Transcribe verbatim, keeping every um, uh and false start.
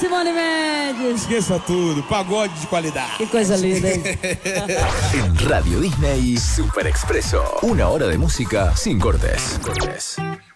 Simone Mendes. Esqueça tudo, pagode de qualidade. Que coisa linda, hein? En Radio Disney, Super Expreso. Una hora de música sin cortes. Sin cortes.